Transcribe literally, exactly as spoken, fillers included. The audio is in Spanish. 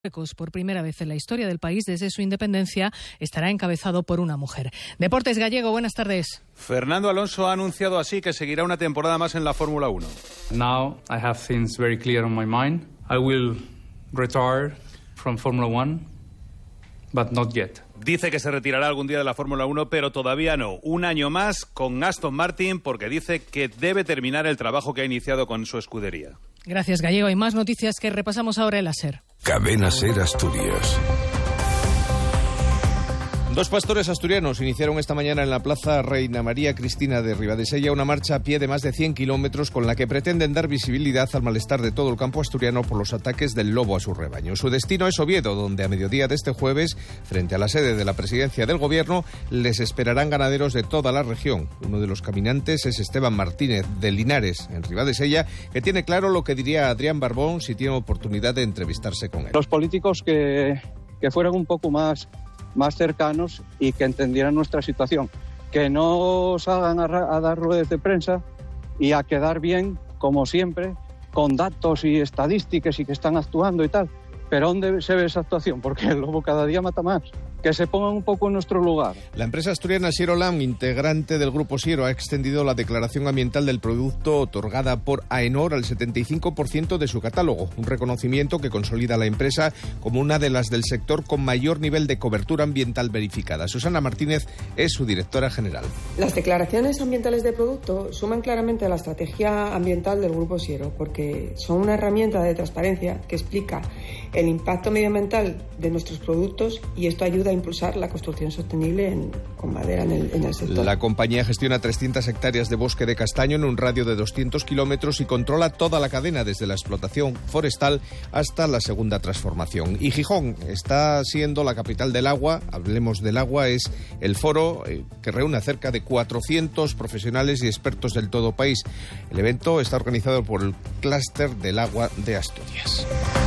Por primera vez en la historia del país, desde su independencia, estará encabezado por una mujer. Deportes Gallego, buenas tardes. Fernando Alonso ha anunciado así que seguirá una temporada más en la Fórmula uno. Now I have things very clear on my mind. I will retire from Formula One, but not yet. Dice que se retirará algún día de la Fórmula uno, pero todavía no. Un año más con Aston Martin, porque dice que debe terminar el trabajo que ha iniciado con su escudería. Gracias, Gallego. Hay más noticias que repasamos ahora en la SER. Cadena SER Asturias. Dos pastores asturianos iniciaron esta mañana en la Plaza Reina María Cristina de Ribadesella una marcha a pie de más de cien kilómetros con la que pretenden dar visibilidad al malestar de todo el campo asturiano por los ataques del lobo a su rebaño. Su destino es Oviedo, donde a mediodía de este jueves, frente a la sede de la presidencia del Gobierno, les esperarán ganaderos de toda la región. Uno de los caminantes es Esteban Martínez, de Linares, en Ribadesella, que tiene claro lo que diría Adrián Barbón si tiene oportunidad de entrevistarse con él. Los políticos que, que fueran un poco más... más cercanos y que entendieran nuestra situación, que no salgan a, a dar ruedas de prensa y a quedar bien, como siempre, con datos y estadísticas y que están actuando y tal. ¿Pero dónde se ve esa actuación? Porque el lobo cada día mata más. Que se pongan un poco en nuestro lugar. La empresa asturiana Sierolam, integrante del grupo Siero, ha extendido la declaración ambiental del producto otorgada por AENOR al setenta y cinco por ciento de su catálogo, un reconocimiento que consolida a la empresa como una de las del sector con mayor nivel de cobertura ambiental verificada. Susana Martínez es su directora general. Las declaraciones ambientales de producto suman claramente a la estrategia ambiental del grupo Siero, porque son una herramienta de transparencia que explica el impacto medioambiental de nuestros productos y esto ayuda a impulsar la construcción sostenible en, con madera en el, en el sector. La compañía gestiona trescientas hectáreas de bosque de castaño en un radio de doscientos kilómetros y controla toda la cadena desde la explotación forestal hasta la segunda transformación. Y Gijón está siendo la capital del agua. Hablemos del agua, es el foro eh, que reúne a cerca de cuatrocientos profesionales y expertos del todo país. El evento está organizado por el Clúster del Agua de Asturias.